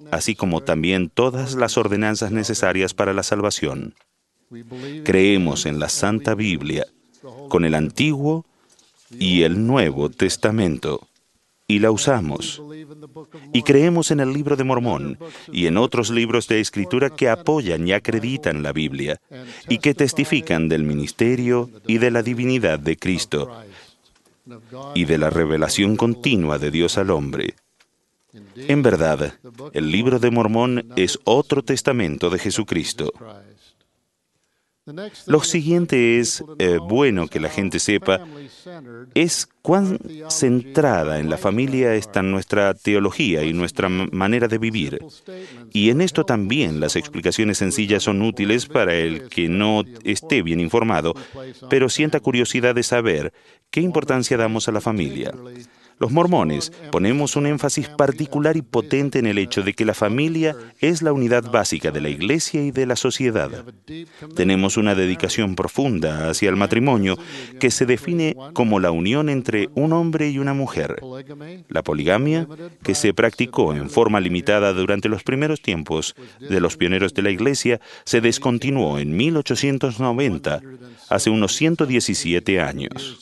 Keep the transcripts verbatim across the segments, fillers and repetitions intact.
así como también todas las ordenanzas necesarias para la salvación. Creemos en la Santa Biblia, con el Antiguo y el Nuevo Testamento, y la usamos. Y creemos en el Libro de Mormón y en otros libros de Escritura que apoyan y acreditan la Biblia y que testifican del ministerio y de la divinidad de Cristo y de la revelación continua de Dios al hombre. En verdad, el Libro de Mormón es otro testamento de Jesucristo. Lo siguiente es eh, bueno que la gente sepa es cuán centrada en la familia está nuestra teología y nuestra manera de vivir. Y en esto también las explicaciones sencillas son útiles para el que no esté bien informado, pero sienta curiosidad de saber qué importancia damos a la familia. Los mormones ponemos un énfasis particular y potente en el hecho de que la familia es la unidad básica de la Iglesia y de la sociedad. Tenemos una dedicación profunda hacia el matrimonio que se define como la unión entre un hombre y una mujer. La poligamia, que se practicó en forma limitada durante los primeros tiempos de los pioneros de la Iglesia, se descontinuó en mil ochocientos noventa, hace unos ciento diecisiete años.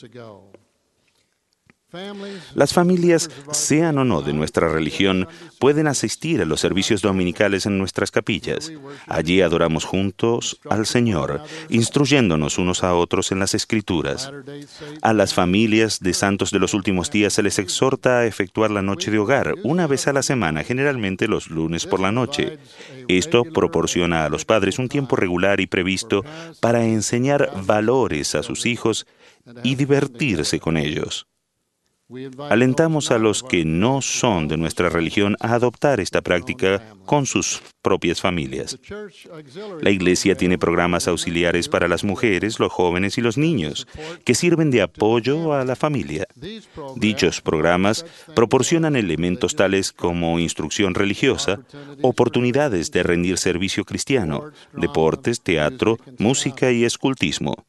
Las familias, sean o no de nuestra religión, pueden asistir a los servicios dominicales en nuestras capillas. Allí adoramos juntos al Señor, instruyéndonos unos a otros en las Escrituras. A las familias de santos de los últimos días se les exhorta a efectuar la noche de hogar una vez a la semana, generalmente los lunes por la noche. Esto proporciona a los padres un tiempo regular y previsto para enseñar valores a sus hijos y divertirse con ellos. Alentamos a los que no son de nuestra religión a adoptar esta práctica con sus propias familias. La Iglesia tiene programas auxiliares para las mujeres, los jóvenes y los niños, que sirven de apoyo a la familia. Dichos programas proporcionan elementos tales como instrucción religiosa, oportunidades de rendir servicio cristiano, deportes, teatro, música y escultismo.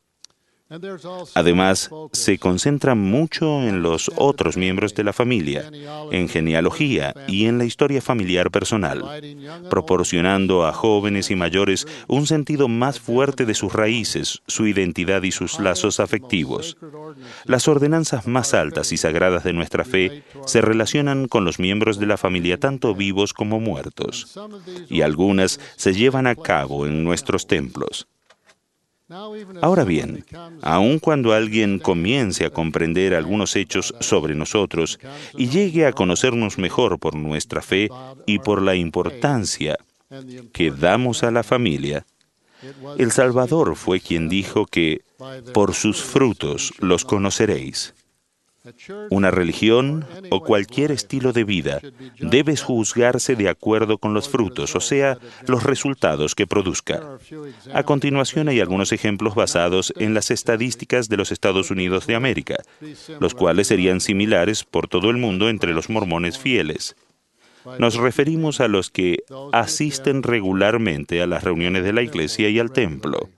Además, se concentra mucho en los otros miembros de la familia, en genealogía y en la historia familiar personal, proporcionando a jóvenes y mayores un sentido más fuerte de sus raíces, su identidad y sus lazos afectivos. Las ordenanzas más altas y sagradas de nuestra fe se relacionan con los miembros de la familia tanto vivos como muertos, y algunas se llevan a cabo en nuestros templos. Ahora bien, aun cuando alguien comience a comprender algunos hechos sobre nosotros y llegue a conocernos mejor por nuestra fe y por la importancia que damos a la familia, el Salvador fue quien dijo que por sus frutos los conoceréis. Una religión o cualquier estilo de vida debe juzgarse de acuerdo con los frutos, o sea, los resultados que produzca. A continuación hay algunos ejemplos basados en las estadísticas de los Estados Unidos de América, los cuales serían similares por todo el mundo entre los mormones fieles. Nos referimos a los que asisten regularmente a las reuniones de la iglesia y al templo.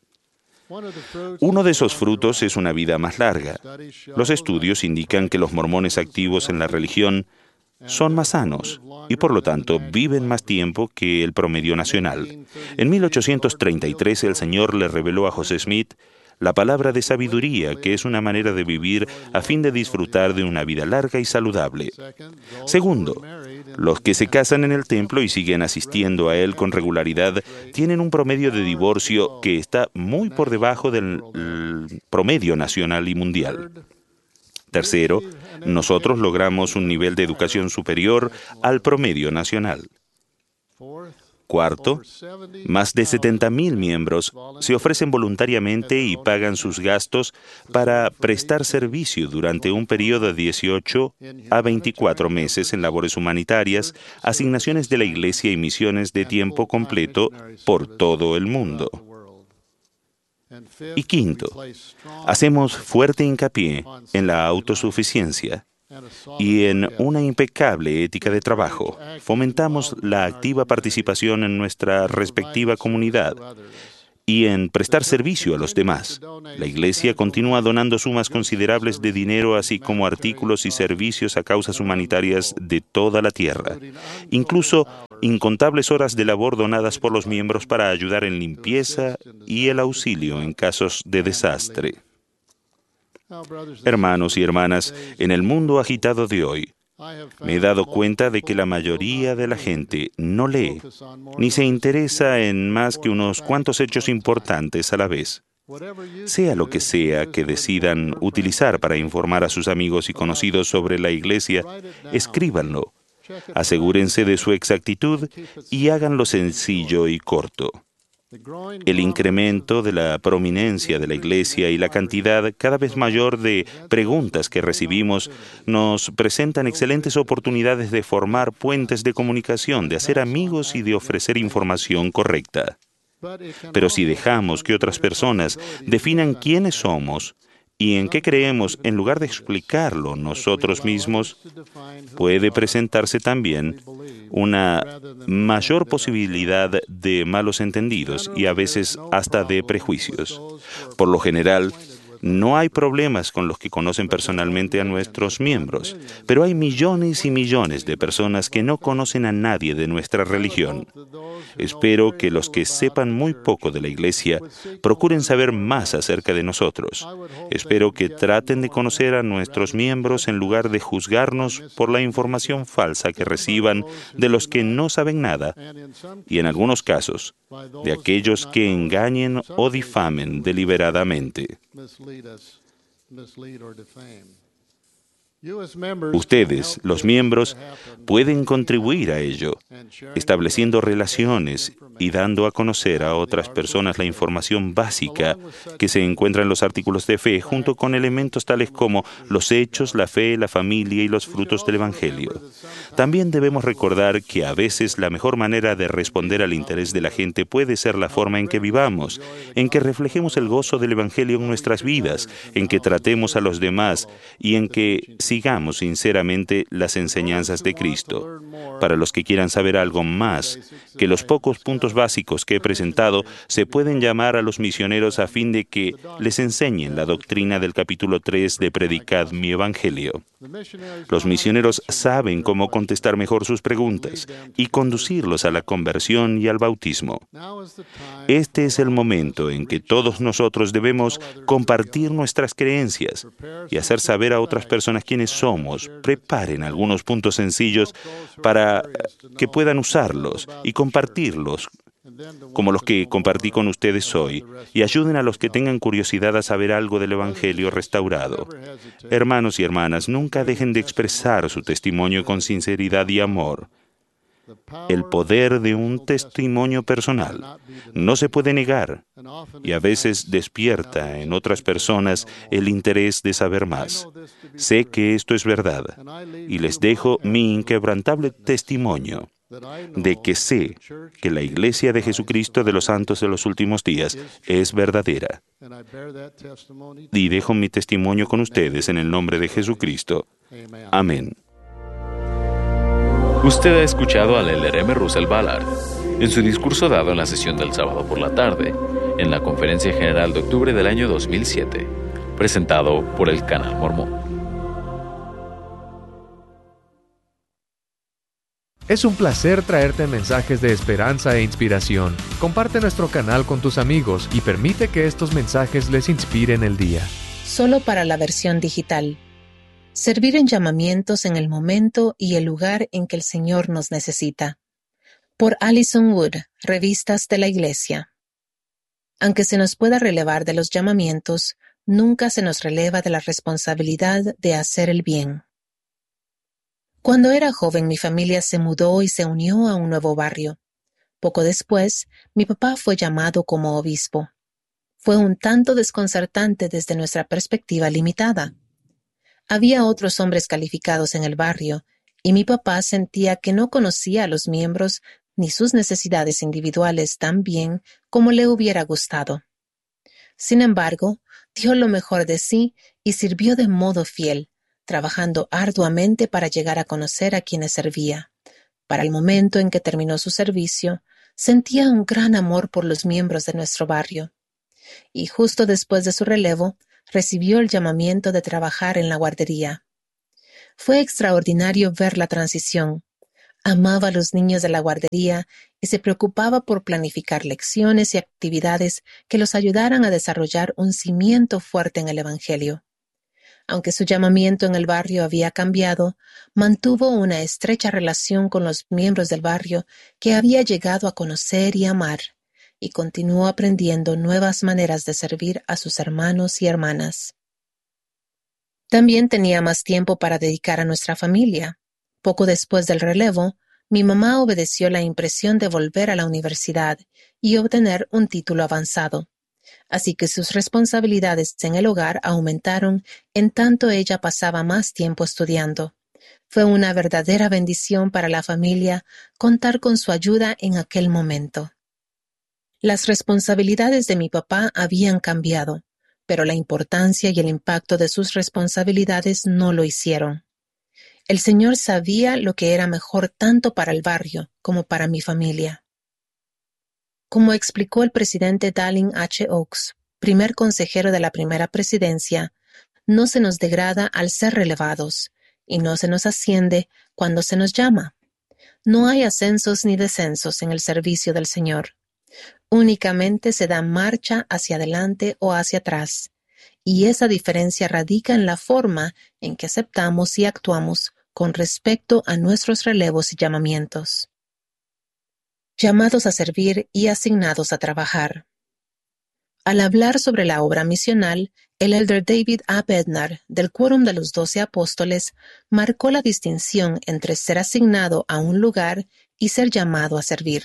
Uno de esos frutos es una vida más larga. Los estudios indican que los mormones activos en la religión son más sanos y, por lo tanto, viven más tiempo que el promedio nacional. En mil ochocientos treinta y tres, el Señor le reveló a José Smith la palabra de sabiduría, que es una manera de vivir a fin de disfrutar de una vida larga y saludable. Segundo, los que se casan en el templo y siguen asistiendo a él con regularidad tienen un promedio de divorcio que está muy por debajo del promedio nacional y mundial. Tercero, nosotros logramos un nivel de educación superior al promedio nacional. Cuarto, más de setenta mil miembros se ofrecen voluntariamente y pagan sus gastos para prestar servicio durante un periodo de dieciocho a veinticuatro meses en labores humanitarias, asignaciones de la Iglesia y misiones de tiempo completo por todo el mundo. Y quinto, hacemos fuerte hincapié en la autosuficiencia y en una impecable ética de trabajo. Fomentamos la activa participación en nuestra respectiva comunidad y en prestar servicio a los demás. La Iglesia continúa donando sumas considerables de dinero, así como artículos y servicios a causas humanitarias de toda la tierra. Incluso incontables horas de labor donadas por los miembros para ayudar en limpieza y el auxilio en casos de desastre. Hermanos y hermanas, en el mundo agitado de hoy, me he dado cuenta de que la mayoría de la gente no lee, ni se interesa en más que unos cuantos hechos importantes a la vez. Sea lo que sea que decidan utilizar para informar a sus amigos y conocidos sobre la Iglesia, escríbanlo, asegúrense de su exactitud y háganlo sencillo y corto. El incremento de la prominencia de la Iglesia y la cantidad cada vez mayor de preguntas que recibimos nos presentan excelentes oportunidades de formar puentes de comunicación, de hacer amigos y de ofrecer información correcta. Pero si dejamos que otras personas definan quiénes somos y en qué creemos en lugar de explicarlo nosotros mismos, puede presentarse también una mayor posibilidad de malos entendidos y a veces hasta de prejuicios. Por lo general, no hay problemas con los que conocen personalmente a nuestros miembros, pero hay millones y millones de personas que no conocen a nadie de nuestra religión. Espero que los que sepan muy poco de la Iglesia procuren saber más acerca de nosotros. Espero que traten de conocer a nuestros miembros en lugar de juzgarnos por la información falsa que reciban de los que no saben nada, y en algunos casos, de aquellos que engañen o difamen deliberadamente. Ustedes, los miembros, pueden contribuir a ello, estableciendo relaciones y dando a conocer a otras personas la información básica que se encuentra en los artículos de fe, junto con elementos tales como los hechos, la fe, la familia y los frutos del Evangelio. También debemos recordar que a veces la mejor manera de responder al interés de la gente puede ser la forma en que vivamos, en que reflejemos el gozo del Evangelio en nuestras vidas, en que tratemos a los demás y en que sigamos sinceramente las enseñanzas de Cristo. Para los que quieran saber algo más que los pocos puntos básicos que he presentado, se pueden llamar a los misioneros a fin de que les enseñen la doctrina del capítulo tres de Predicad mi Evangelio. Los misioneros saben cómo contestar mejor sus preguntas y conducirlos a la conversión y al bautismo. Este es el momento en que todos nosotros debemos compartir nuestras creencias y hacer saber a otras personas quiénes somos. Preparen algunos puntos sencillos para que puedan usarlos y compartirlos, como los que compartí con ustedes hoy, y ayuden a los que tengan curiosidad a saber algo del Evangelio restaurado. Hermanos y hermanas, nunca dejen de expresar su testimonio con sinceridad y amor. El poder de un testimonio personal no se puede negar y a veces despierta en otras personas el interés de saber más. Sé que esto es verdad y les dejo mi inquebrantable testimonio de que sé que la Iglesia de Jesucristo de los Santos de los Últimos Días es verdadera. Y dejo mi testimonio con ustedes en el nombre de Jesucristo. Amén. Usted ha escuchado al elder M. Russell Ballard en su discurso dado en la sesión del sábado por la tarde, en la Conferencia General de octubre del año dos mil siete, presentado por el Canal Mormón. Es un placer traerte mensajes de esperanza e inspiración. Comparte nuestro canal con tus amigos y permite que estos mensajes les inspiren el día. Solo para la versión digital. Servir en llamamientos en el momento y el lugar en que el Señor nos necesita. Por Allison Wood, Revistas de la Iglesia. Aunque se nos pueda relevar de los llamamientos, nunca se nos releva de la responsabilidad de hacer el bien. Cuando era joven, mi familia se mudó y se unió a un nuevo barrio. Poco después, mi papá fue llamado como obispo. Fue un tanto desconcertante desde nuestra perspectiva limitada. Había otros hombres calificados en el barrio, y mi papá sentía que no conocía a los miembros ni sus necesidades individuales tan bien como le hubiera gustado. Sin embargo, dio lo mejor de sí y sirvió de modo fiel, trabajando arduamente para llegar a conocer a quienes servía. Para el momento en que terminó su servicio, Sentía un gran amor por los miembros de nuestro barrio, y justo después de su relevo, recibió el llamamiento de trabajar en la guardería. Fue extraordinario ver la transición. Amaba a los niños de la guardería y se preocupaba por planificar lecciones y actividades que los ayudaran a desarrollar un cimiento fuerte en el Evangelio. Aunque su llamamiento en el barrio había cambiado, mantuvo una estrecha relación con los miembros del barrio que había llegado a conocer y amar, y continuó aprendiendo nuevas maneras de servir a sus hermanos y hermanas. También tenía más tiempo para dedicar a nuestra familia. Poco después del relevo, mi mamá obedeció la impresión de volver a la universidad y obtener un título avanzado. Así que sus responsabilidades en el hogar aumentaron en tanto ella pasaba más tiempo estudiando. Fue una verdadera bendición para la familia contar con su ayuda en aquel momento. Las responsabilidades de mi papá habían cambiado, pero la importancia y el impacto de sus responsabilidades no lo hicieron. El Señor sabía lo que era mejor tanto para el barrio como para mi familia. Como explicó el presidente Dallin H. Oaks, primer consejero de la primera presidencia, no se nos degrada al ser relevados y no se nos asciende cuando se nos llama. No hay ascensos ni descensos en el servicio del Señor. Únicamente se da marcha hacia adelante o hacia atrás, y esa diferencia radica en la forma en que aceptamos y actuamos con respecto a nuestros relevos y llamamientos. Llamados a servir y asignados a trabajar. Al hablar sobre la obra misional, el elder David A. Bednar, del Quórum de los Doce Apóstoles, marcó la distinción entre ser asignado a un lugar y ser llamado a servir.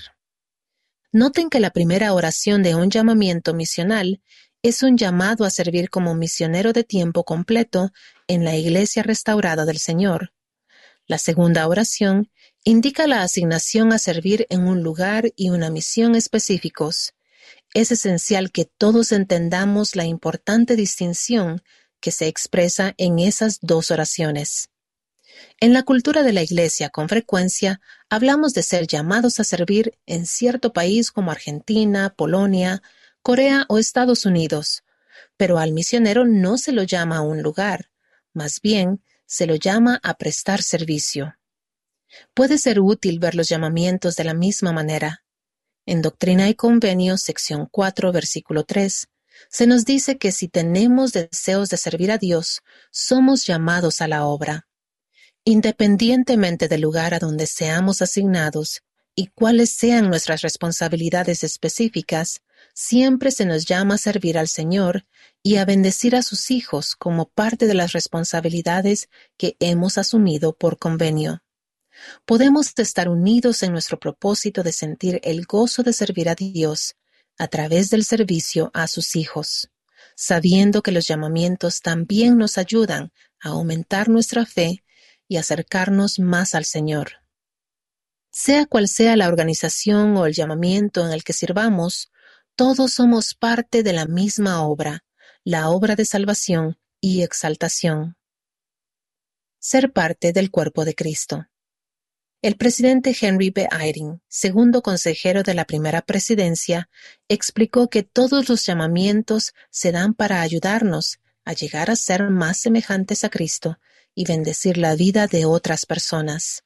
Noten que la primera oración de un llamamiento misional es un llamado a servir como misionero de tiempo completo en la Iglesia restaurada del Señor. La segunda oración indica la asignación a servir en un lugar y una misión específicos. Es esencial que todos entendamos la importante distinción que se expresa en esas dos oraciones. En la cultura de la Iglesia, con frecuencia, hablamos de ser llamados a servir en cierto país como Argentina, Polonia, Corea o Estados Unidos, pero al misionero no se lo llama a un lugar, más bien se lo llama a prestar servicio. Puede ser útil ver los llamamientos de la misma manera. En Doctrina y Convenios, sección cuatro, versículo tres, se nos dice que si tenemos deseos de servir a Dios, somos llamados a la obra. Independientemente del lugar a donde seamos asignados y cuáles sean nuestras responsabilidades específicas, siempre se nos llama a servir al Señor y a bendecir a sus hijos como parte de las responsabilidades que hemos asumido por convenio. Podemos estar unidos en nuestro propósito de sentir el gozo de servir a Dios a través del servicio a sus hijos, sabiendo que los llamamientos también nos ayudan a aumentar nuestra fe y acercarnos más al Señor. Sea cual sea la organización o el llamamiento en el que sirvamos, todos somos parte de la misma obra, la obra de salvación y exaltación. Ser parte del cuerpo de Cristo. El presidente Henry B. Eyring, segundo consejero de la primera presidencia, explicó que todos los llamamientos se dan para ayudarnos a llegar a ser más semejantes a Cristo y bendecir la vida de otras personas.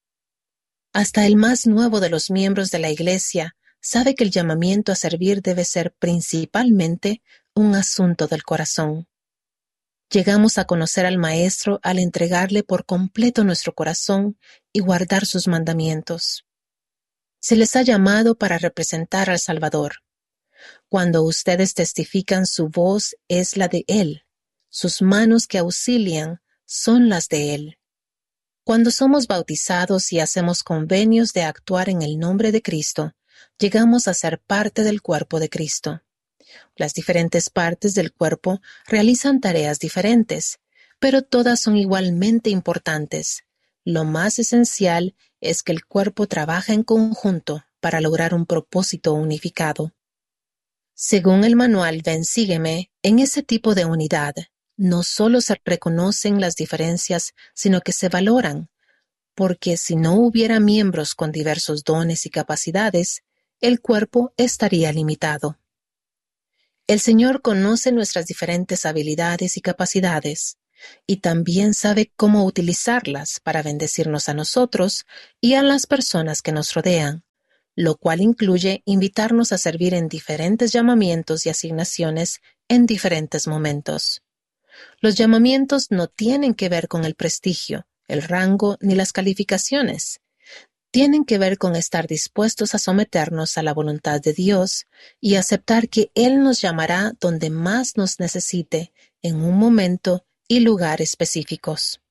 Hasta el más nuevo de los miembros de la Iglesia sabe que el llamamiento a servir debe ser principalmente un asunto del corazón. Llegamos a conocer al Maestro al entregarle por completo nuestro corazón y guardar sus mandamientos. Se les ha llamado para representar al Salvador. Cuando ustedes testifican, su voz es la de Él, sus manos que auxilian son las de Él. Cuando somos bautizados y hacemos convenios de actuar en el nombre de Cristo, llegamos a ser parte del cuerpo de Cristo. Las diferentes partes del cuerpo realizan tareas diferentes, pero todas son igualmente importantes. Lo más esencial es que el cuerpo trabaja en conjunto para lograr un propósito unificado. Según el manual Ven Sígueme, en ese tipo de unidad, no solo se reconocen las diferencias, sino que se valoran, porque si no hubiera miembros con diversos dones y capacidades, el cuerpo estaría limitado. El Señor conoce nuestras diferentes habilidades y capacidades, y también sabe cómo utilizarlas para bendecirnos a nosotros y a las personas que nos rodean, lo cual incluye invitarnos a servir en diferentes llamamientos y asignaciones en diferentes momentos. Los llamamientos no tienen que ver con el prestigio, el rango ni las calificaciones. Tienen que ver con estar dispuestos a someternos a la voluntad de Dios y aceptar que Él nos llamará donde más nos necesite, en un momento y lugar específicos.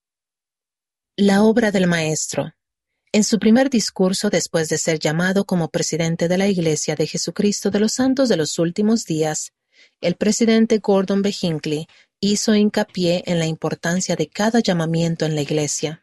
La obra del Maestro. En su primer discurso después de ser llamado como presidente de la Iglesia de Jesucristo de los Santos de los Últimos Días, el presidente Gordon B. Hinckley hizo hincapié en la importancia de cada llamamiento en la Iglesia.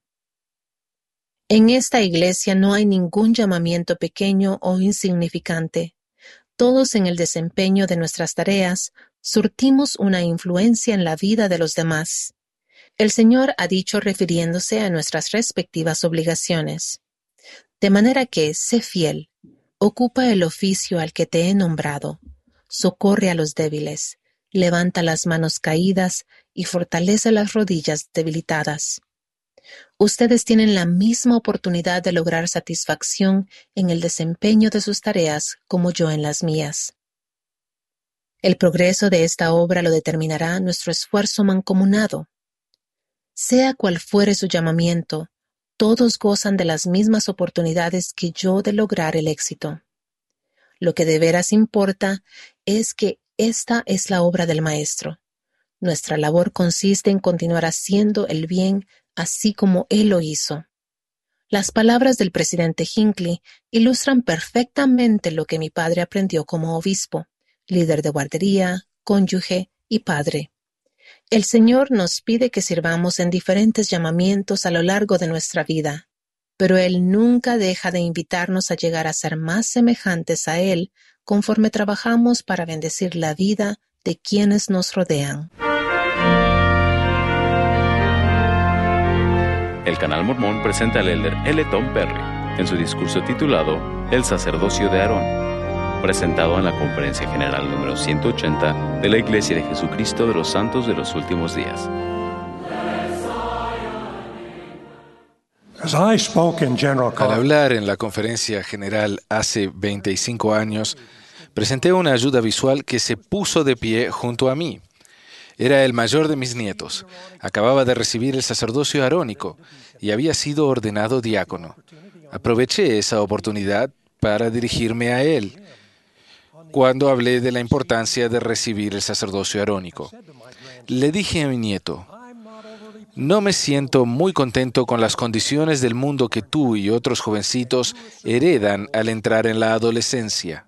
En esta Iglesia no hay ningún llamamiento pequeño o insignificante. Todos en el desempeño de nuestras tareas surtimos una influencia en la vida de los demás. El Señor ha dicho refiriéndose a nuestras respectivas obligaciones. De manera que, sé fiel, ocupa el oficio al que te he nombrado, socorre a los débiles, levanta las manos caídas y fortalece las rodillas debilitadas. Ustedes tienen la misma oportunidad de lograr satisfacción en el desempeño de sus tareas como yo en las mías. El progreso de esta obra lo determinará nuestro esfuerzo mancomunado. Sea cual fuere su llamamiento, todos gozan de las mismas oportunidades que yo de lograr el éxito. Lo que de veras importa es que esta es la obra del Maestro. Nuestra labor consiste en continuar haciendo el bien así como Él lo hizo. Las palabras del presidente Hinckley ilustran perfectamente lo que mi padre aprendió como obispo, líder de guardería, cónyuge y padre. El Señor nos pide que sirvamos en diferentes llamamientos a lo largo de nuestra vida, pero Él nunca deja de invitarnos a llegar a ser más semejantes a Él conforme trabajamos para bendecir la vida de quienes nos rodean. El Canal Mormón presenta al elder L. Tom Perry en su discurso titulado El sacerdocio de Aarón, presentado en la Conferencia General número ciento ochenta de la Iglesia de Jesucristo de los Santos de los Últimos Días. Al hablar en la Conferencia General hace veinticinco años, presenté una ayuda visual que se puso de pie junto a mí. Era el mayor de mis nietos. Acababa de recibir el sacerdocio arónico y había sido ordenado diácono. Aproveché esa oportunidad para dirigirme a él cuando hablé de la importancia de recibir el sacerdocio arónico. Le dije a mi nieto: no me siento muy contento con las condiciones del mundo que tú y otros jovencitos heredan al entrar en la adolescencia.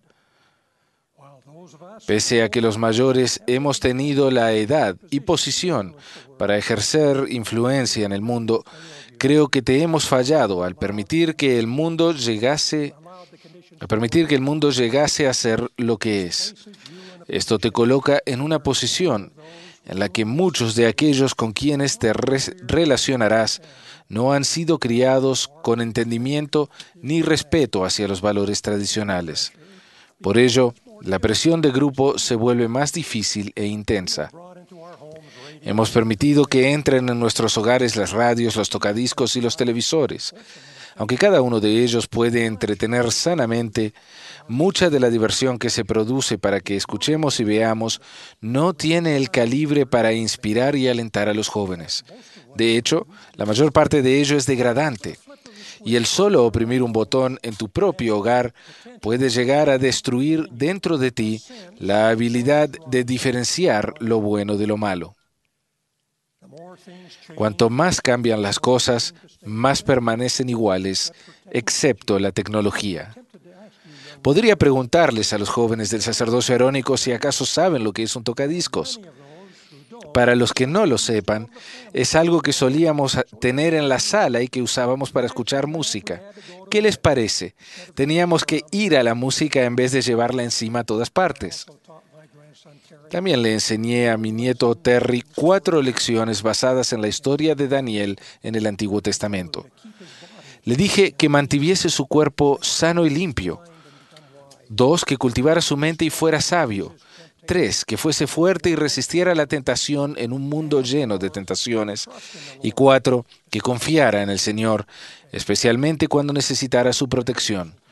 Pese a que los mayores hemos tenido la edad y posición para ejercer influencia en el mundo, creo que te hemos fallado al permitir que el mundo llegase, a permitir que el mundo llegase a ser lo que es. Esto te coloca en una posición en la que muchos de aquellos con quienes te re- relacionarás no han sido criados con entendimiento ni respeto hacia los valores tradicionales. Por ello, la presión de grupo se vuelve más difícil e intensa. Hemos permitido que entren en nuestros hogares las radios, los tocadiscos y los televisores. Aunque cada uno de ellos puede entretener sanamente, mucha de la diversión que se produce para que escuchemos y veamos no tiene el calibre para inspirar y alentar a los jóvenes. De hecho, la mayor parte de ello es degradante. Y el solo oprimir un botón en tu propio hogar puede llegar a destruir dentro de ti la habilidad de diferenciar lo bueno de lo malo. Cuanto más cambian las cosas, más permanecen iguales, excepto la tecnología. Podría preguntarles a los jóvenes del sacerdocio arónico si acaso saben lo que es un tocadiscos. Para los que no lo sepan, es algo que solíamos tener en la sala y que usábamos para escuchar música. ¿Qué les parece? Teníamos que ir a la música en vez de llevarla encima a todas partes. También le enseñé a mi nieto Terry cuatro lecciones basadas en la historia de Daniel en el Antiguo Testamento. Le dije que mantuviese su cuerpo sano y limpio. Dos, que cultivara su mente y fuera sabio. Tres, que fuese fuerte y resistiera la tentación en un mundo lleno de tentaciones. Y cuatro, que confiara en el Señor, especialmente cuando necesitara su protección.